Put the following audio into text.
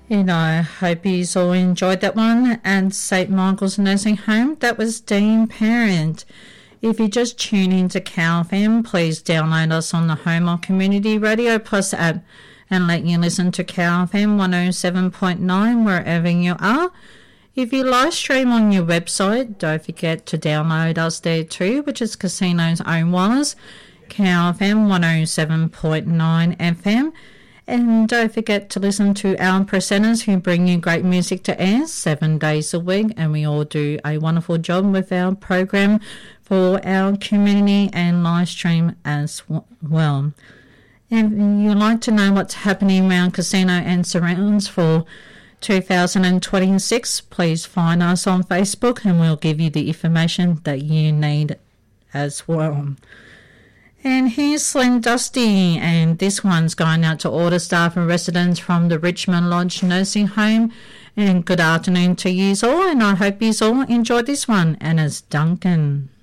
And I hope you all enjoyed that one. And St. Michael's Nursing Home, that was Dean Parent. If you just tune into Cow FM, please download us on the Home of Community Radio Plus app and let you listen to Cow FM 107.9 wherever you are. If you live stream on your website, don't forget to download us there too, which is Casino's Own Wireless, Cow FM 107.9 FM. And don't forget to listen to our presenters who bring you great music to air 7 days a week. And we all do a wonderful job with our program for our community and live stream as well. If you'd like to know what's happening around Casino and surrounds for 2026, please find us on Facebook and we'll give you the information that you need as well. And here's Slim Dusty, and this one's going out to all the staff and residents from the Richmond Lodge Nursing Home. And good afternoon to you all, and I hope you all enjoyed this one. And it's Duncan.